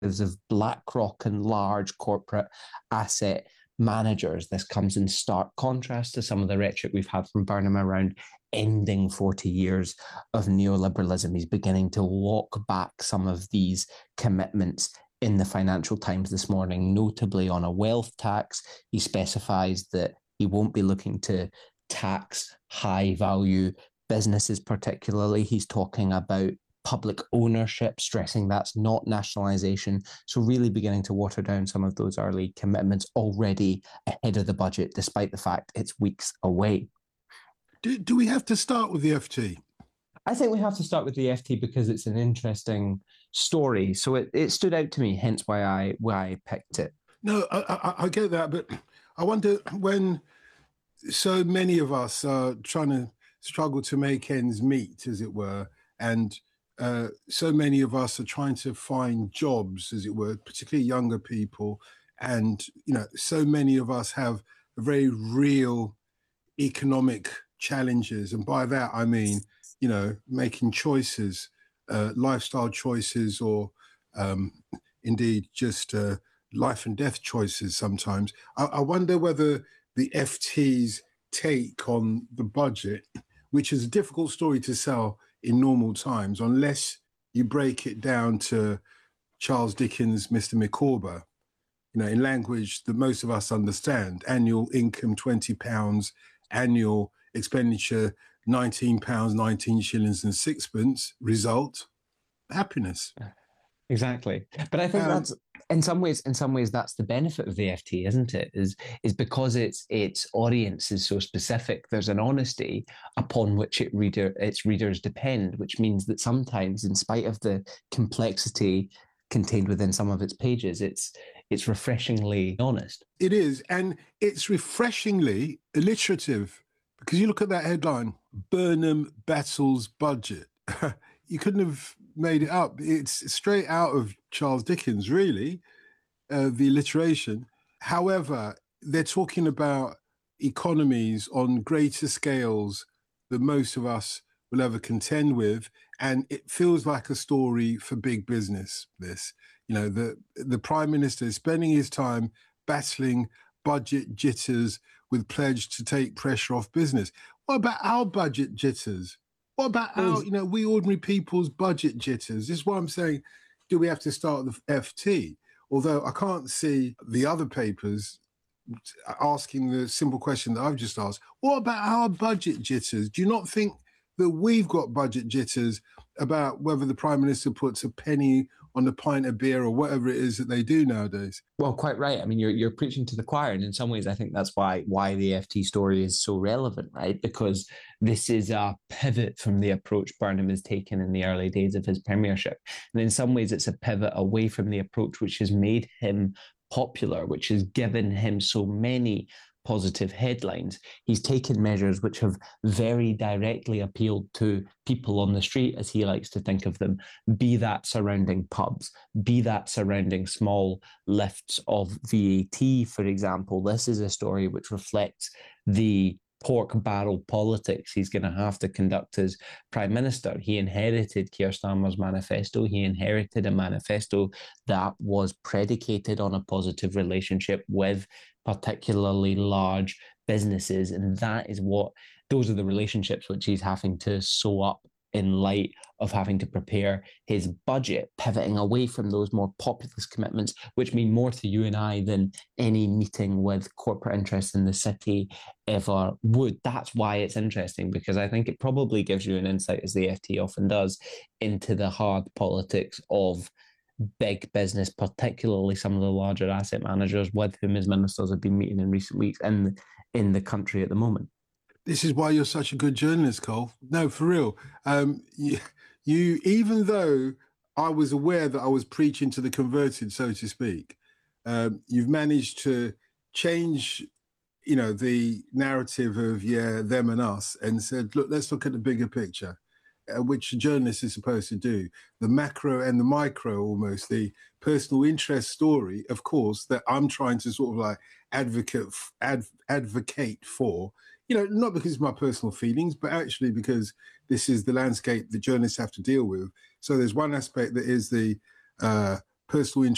of BlackRock and large corporate asset managers. This comes in stark contrast to some of the rhetoric we've had from Burnham around ending 40 years of neoliberalism. He's beginning to walk back some of these commitments in the Financial Times this morning, notably on a wealth tax. He specifies that he won't be looking to tax high value businesses particularly. He's talking about public ownership, stressing that's not nationalisation. So really beginning to water down some of those early commitments already ahead of the budget, despite the fact it's weeks away. Do we have to start with the FT? I think we have to start with the FT because it's an interesting story. So it stood out to me, hence why I picked it. No, I get that, but I wonder when so many of us are trying to struggle to make ends meet, as it were, and so many of us are trying to find jobs, as it were, particularly younger people. And, so many of us have very real economic challenges. And by that, I mean, making choices, lifestyle choices, or indeed just life and death choices sometimes. I wonder whether the FT's take on the budget, which is a difficult story to sell in normal times, unless you break it down to Charles Dickens' Mr. Micawber, in language that most of us understand. Annual income, £20, annual expenditure, £19, 19 shillings and sixpence, result, happiness. Exactly. But I think that's in some ways that's the benefit of the FT, isn't it? Is because its audience is so specific. There's an honesty upon which its readers depend, which means that sometimes, in spite of the complexity contained within some of its pages, it's refreshingly honest. It is, and it's refreshingly alliterative, because you look at that headline, Burnham battles budget. You couldn't have made it up. It's straight out of Charles Dickens, really, the alliteration. However, they're talking about economies on greater scales than most of us will ever contend with. And it feels like a story for big business, this. The Prime Minister is spending his time battling budget jitters with pledge to take pressure off business. What about our budget jitters? What about our, we ordinary people's budget jitters? This is what I'm saying. Do we have to start the FT? Although I can't see the other papers asking the simple question that I've just asked. What about our budget jitters? Do you not think that we've got budget jitters about whether the Prime Minister puts a penny on a pint of beer or whatever it is that they do nowadays? Well, quite right. I mean, you're preaching to the choir, and in some ways, I think that's why the FT story is so relevant, right? Because this is a pivot from the approach Burnham has taken in the early days of his premiership, and in some ways, it's a pivot away from the approach which has made him popular, which has given him so many positive headlines. He's taken measures which have very directly appealed to people on the street, as he likes to think of them, be that surrounding pubs, be that surrounding small lifts of VAT, for example. This is a story which reflects the pork barrel politics he's going to have to conduct as Prime Minister. He inherited Keir Starmer's manifesto. He inherited a manifesto that was predicated on a positive relationship with particularly large businesses. And those are the relationships which he's having to sew up in light of having to prepare his budget, pivoting away from those more populist commitments, which mean more to you and I than any meeting with corporate interests in the city ever would. That's why it's interesting, because I think it probably gives you an insight, as the FT often does, into the hard politics of big business, particularly some of the larger asset managers with whom his ministers have been meeting in recent weeks in the country at the moment. This is why you're such a good journalist, Cole. No, for real. You, even though I was aware that I was preaching to the converted, so to speak, you've managed to change, the narrative of, them and us, and said, look, let's look at the bigger picture, which a journalist is supposed to do. The macro and the micro, almost, the personal interest story, of course, that I'm trying to sort of like advocate for, not because of my personal feelings, but actually because this is the landscape that journalists have to deal with. So there's one aspect that is the personal interest